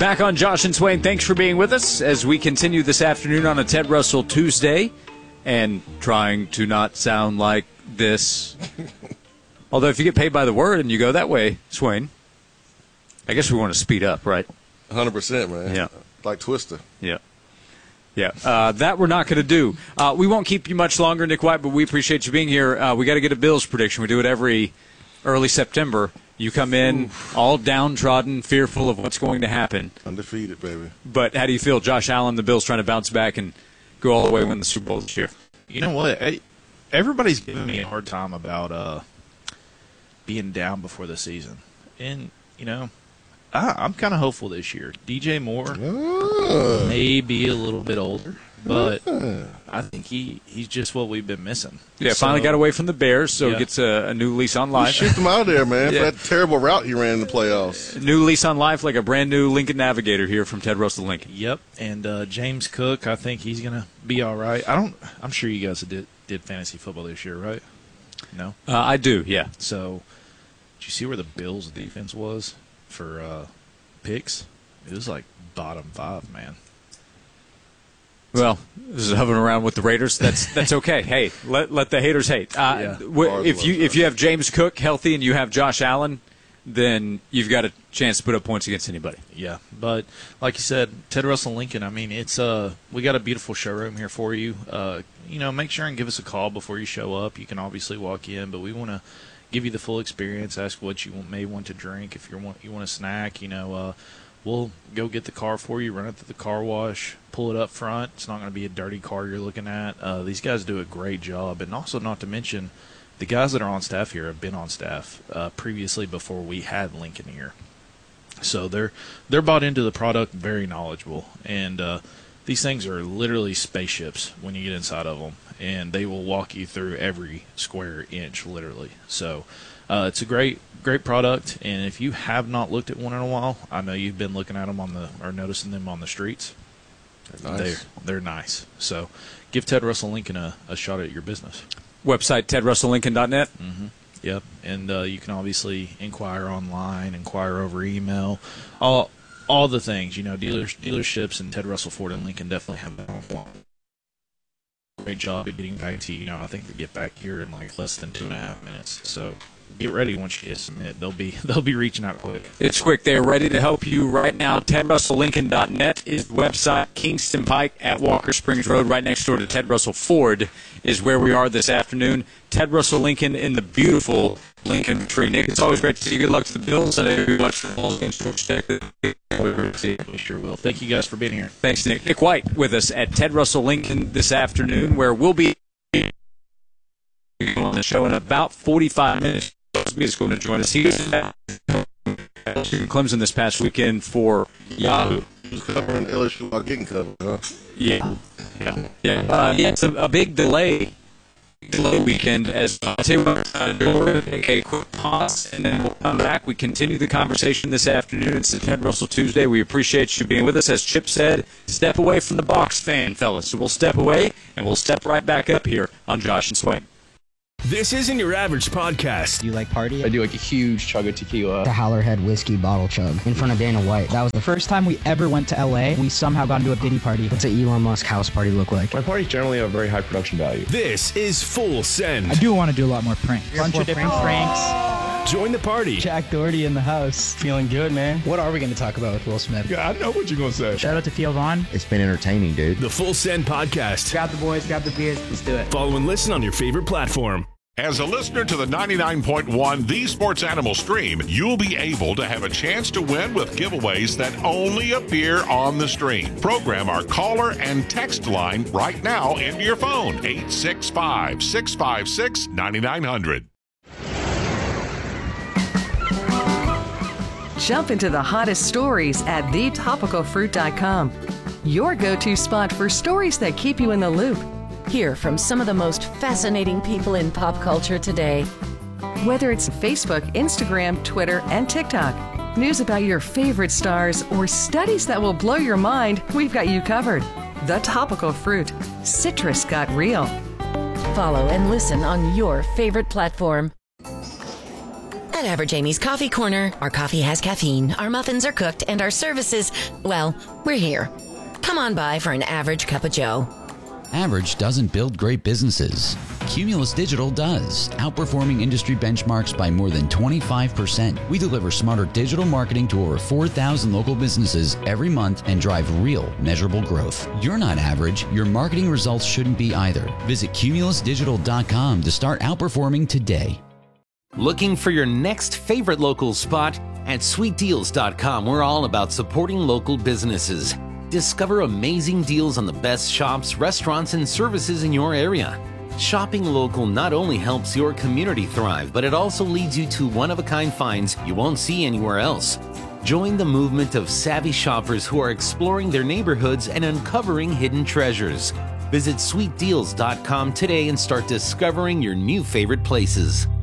Back on Josh and Swain, thanks for being with us as we continue this afternoon on a Ted Russell Tuesday and trying to not sound like this. Although if you get paid by the word and you go that way, Swain, I guess we want to speed up, right? 100%, man. Yeah. Like Twister. Yeah. Yeah, that we're not going to do. We won't keep you much longer, Nick White, but we appreciate you being here. We got to get a Bills prediction. We do it every early September. You come in all downtrodden, fearful of what's going to happen. Undefeated, baby. But how do you feel, Josh Allen, the Bills trying to bounce back and go all the way and win the Super Bowl this year? You know what? Everybody's giving me a hard time about being down before the season. And, you know, I'm kind of hopeful this year. DJ Moore may be a little bit older, but I think he's just what we've been missing. Yeah, finally got away from the Bears, so gets a new lease on life. Shipped him out of there, man, for that terrible route he ran in the playoffs. New lease on life, like a brand new Lincoln Navigator here from Ted Russell Lincoln. Yep, and James Cook, I think he's going to be all right. I'm sure you guys did fantasy football this year, right? No? I do, yeah. So, did you see where the Bills' defense was for picks? It was like bottom 5, man. Well, this is hovering around with the Raiders. That's okay. Hey, let the haters hate. If you have James Cook healthy and you have Josh Allen, then you've got a chance to put up points against anybody. Yeah, but like you said, Ted Russell Lincoln. I mean, it's we got a beautiful showroom here for you. Make sure and give us a call before you show up. You can obviously walk in, but we want to give you the full experience. Ask what you may want to drink. If you want a snack, we'll go get the car for you, run it through the car wash, pull it up front. It's not going to be a dirty car you're looking at. These guys do a great job. And also, not to mention, the guys that are on staff here have been on staff previously before we had Lincoln here. So they're bought into the product, very knowledgeable. And these things are literally spaceships when you get inside of them. And they will walk you through every square inch, literally. So it's a great product, and if you have not looked at one in a while, I know you've been looking at them or noticing them on the streets. They're nice. They're nice. So give Ted Russell Lincoln a shot at your business. Website, tedrusselllincoln.net. Mm-hmm. Yep, and you can obviously inquire online, inquire over email, all the things. Dealerships and Ted Russell Ford and Lincoln definitely have that on. Great job at getting back to you. I think they get back here in like less than 2.5 minutes. So get ready once you submit. They'll be reaching out quick. It's quick. They're ready to help you right now. TedRussellLincoln.net is the website. Kingston Pike at Walker Springs Road, right next door to Ted Russell Ford, is where we are this afternoon. Ted Russell Lincoln in the beautiful Lincoln Tree. Nick, it's always great to see you. Good luck to the Bills. I know you watch the Bulls against Georgia Tech. We sure will. Thank you guys for being here. Thanks, Nick. Nick White with us at Ted Russell Lincoln this afternoon, where we'll be on the show in about 45 minutes. He's going to join us. He was in Clemson this past weekend for Yahoo. He's covering LSU while getting covered, huh? Yeah. It's a big delay weekend. As I'll tell you what, we're going to take a quick pause, and then we'll come back. We continue the conversation this afternoon. It's the Ted Russell Tuesday. We appreciate you being with us. As Chip said, step away from the box fan, fellas. So we'll step away, and we'll step right back up here on Josh and Swain. This isn't your average podcast. Do you like party? I do like a huge chug of tequila. The Howlerhead whiskey bottle chug in front of Dana White. That was the first time we ever went to LA. We somehow got into a Diddy party. What's an Elon Musk house party look like? My parties generally have very high production value. This is Full Send. I do want to do a lot more pranks. Bunch of different pranks. Join the party. Jack Doherty in the house. Feeling good, man. What are we going to talk about with Will Smith? Yeah, I know what you're going to say. Shout out to Theo Vaughn. It's been entertaining, dude. The Full Send podcast. Grab the boys, grab the beers. Let's do it. Follow and listen on your favorite platform. As a listener to the 99.1 The Sports Animal Stream, you'll be able to have a chance to win with giveaways that only appear on the stream. Program our caller and text line right now into your phone, 865-656-9900. Jump into the hottest stories at thetopicalfruit.com. Your go-to spot for stories that keep you in the loop. Hear from some of the most fascinating people in pop culture today. Whether it's Facebook, Instagram, Twitter, and TikTok, news about your favorite stars, or studies that will blow your mind, we've got you covered. The Topical Fruit. Citrus got real. Follow and listen on your favorite platform. At Average Amy's Coffee Corner, our coffee has caffeine, our muffins are cooked, and our services, well, we're here. Come on by for an average cup of joe. Average doesn't build great businesses. Cumulus Digital does, outperforming industry benchmarks by more than 25%. We deliver smarter digital marketing to over 4,000 local businesses every month and drive real, measurable growth. You're not average. Your marketing results shouldn't be either. Visit cumulusdigital.com to start outperforming today. Looking for your next favorite local spot? At sweetdeals.com, we're all about supporting local businesses. Discover amazing deals on the best shops, restaurants, and services in your area. Shopping local not only helps your community thrive, but it also leads you to one-of-a-kind finds you won't see anywhere else. Join the movement of savvy shoppers who are exploring their neighborhoods and uncovering hidden treasures. Visit sweetdeals.com today and start discovering your new favorite places.